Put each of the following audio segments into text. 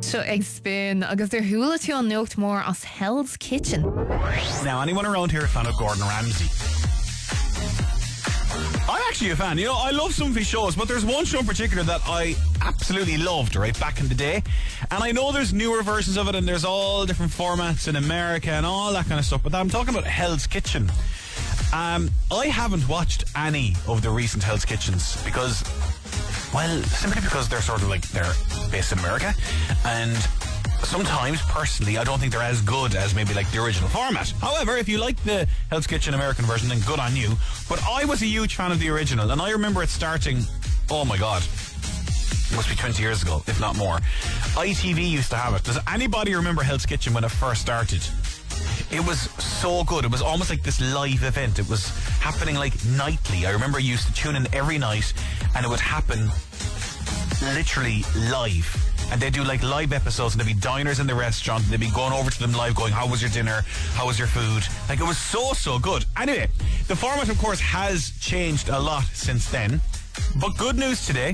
Seo ag spin agus der thuúla tú an nuacht mór as Hell's Kitchen. Now, anyone around here a fan of Gordon Ramsay? I'm actually a fan. You know, I love some of his shows, but there's one show in particular that I absolutely loved, right, back in the day. And I know there's newer versions of it and there's all different formats in America and all that kind of stuff, but I'm talking about Hell's Kitchen. I haven't watched any of the recent Hell's Kitchens because, well, simply because they're sort of like, they're based in America, and sometimes, personally, I don't think they're as good as maybe like the original format. However, if you like the Hell's Kitchen American version, then good on you. But I was a huge fan of the original, and I remember it starting, oh my God, it must be 20 years ago, if not more. ITV used to have it. Does anybody remember Hell's Kitchen when it first started? It was so good. It was almost like this live event. It was happening like nightly. I remember you used to tune in every night and it would happen literally live. And they'd do like live episodes and there'd be diners in the restaurant and they'd be going over to them live going, how was your dinner? How was your food? Like, it was so good. Anyway, the format of course has changed a lot since then. But good news today,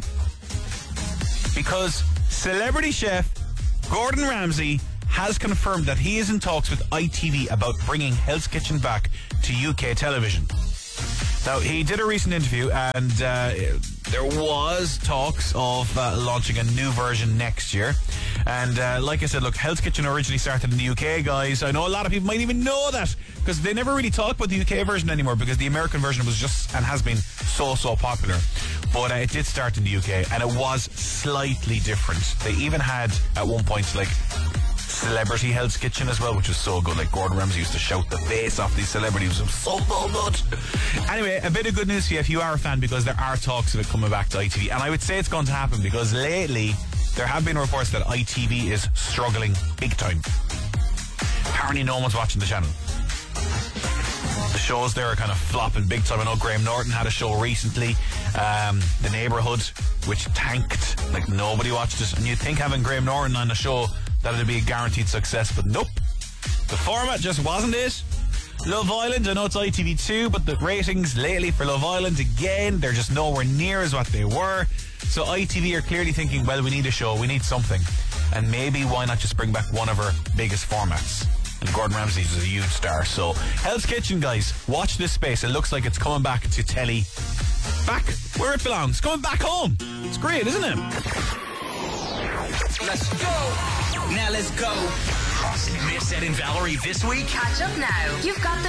because celebrity chef Gordon Ramsay has confirmed that he is in talks with ITV about bringing Hell's Kitchen back to UK television. Now, he did a recent interview and there was talks of launching a new version next year. And like I said, look, Hell's Kitchen originally started in the UK, guys. I know a lot of people might even know that because they never really talk about the UK version anymore because the American version was just and has been so popular. But it did start in the UK and it was slightly different. They even had at one point like celebrity Hell's Kitchen as well, which was so good. Like Gordon Ramsay used to shout the face off these celebrities. It was so good. Anyway, a bit of good news for you if you are a fan, because there are talks of it coming back to ITV, and I would say it's going to happen because lately there have been reports that ITV is struggling big time. Apparently no one's watching the channel. The shows there are kind of flopping big time. I know Graham Norton had a show recently, The Neighbourhood, which tanked. Like, nobody watched it, and you'd think having Graham Norton on a show that it'd be a guaranteed success, but nope. The format just wasn't it. Love Island, I know it's ITV2, but the ratings lately for Love Island, again, they're just nowhere near as what they were. So ITV are clearly thinking, well, we need a show, we need something. And maybe why not just bring back one of our biggest formats? And Gordon Ramsay is a huge star. So Hell's Kitchen, guys, watch this space. It looks like it's coming back to telly. Back where it belongs. Coming back home. It's great, isn't it? Let's go. Now let's go. Miss Ed and Valerie this week? Catch up now. You've got the